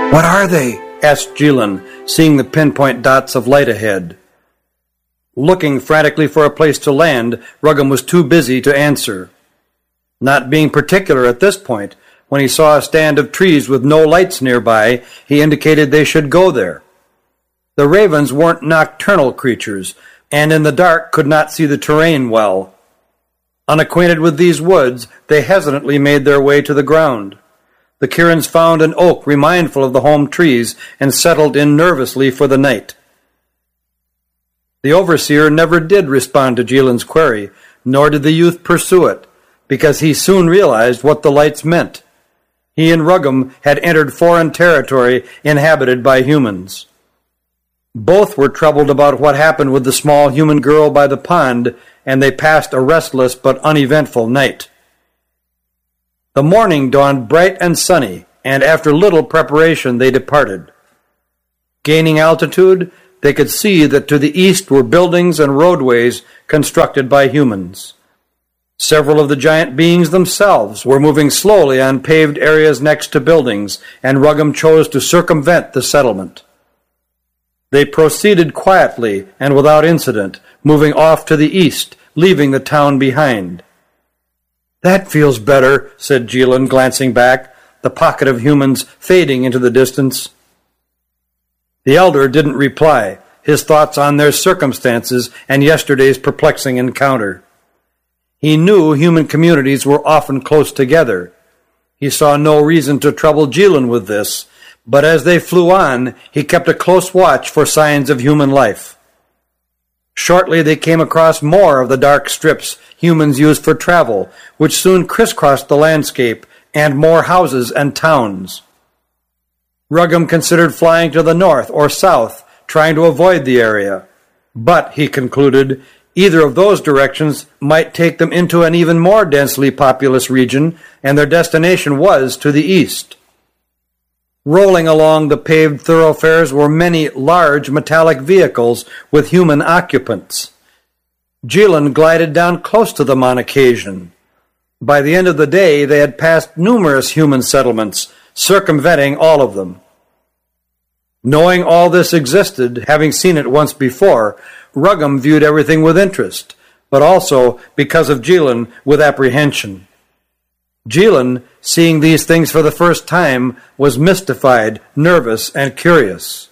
"What are they?" asked Jilin, seeing the pinpoint dots of light ahead. Looking frantically for a place to land, Ruggum was too busy to answer. Not being particular at this point, when he saw a stand of trees with no lights nearby, he indicated they should go there. The ravens weren't nocturnal creatures, and in the dark could not see the terrain well. Unacquainted with these woods, they hesitantly made their way to the ground. The Kirins found an oak remindful of the home trees and settled in nervously for the night. The overseer never did respond to Jilin's query, nor did the youth pursue it, because he soon realized what the lights meant. He and Ruggum had entered foreign territory inhabited by humans. Both were troubled about what happened with the small human girl by the pond, and they passed a restless but uneventful night. The morning dawned bright and sunny, and after little preparation they departed. Gaining altitude, they could see that to the east were buildings and roadways constructed by humans. Several of the giant beings themselves were moving slowly on paved areas next to buildings, and Ruggum chose to circumvent the settlement. They proceeded quietly and without incident, moving off to the east, leaving the town behind. "That feels better," said Jilin, glancing back, the pocket of humans fading into the distance. The elder didn't reply, his thoughts on their circumstances and yesterday's perplexing encounter. He knew human communities were often close together. He saw no reason to trouble Jilin with this, but as they flew on, he kept a close watch for signs of human life. Shortly they came across more of the dark strips humans used for travel, which soon crisscrossed the landscape, and more houses and towns. Ruggum considered flying to the north or south, trying to avoid the area. But, he concluded, either of those directions might take them into an even more densely populous region, and their destination was to the east. Rolling along the paved thoroughfares were many large metallic vehicles with human occupants. Jilin glided down close to them on occasion. By the end of the day, they had passed numerous human settlements, circumventing all of them. Knowing all this existed, having seen it once before, Ruggum viewed everything with interest, but also, because of Jilin, with apprehension. Jilin, seeing these things for the first time, was mystified, nervous, and curious.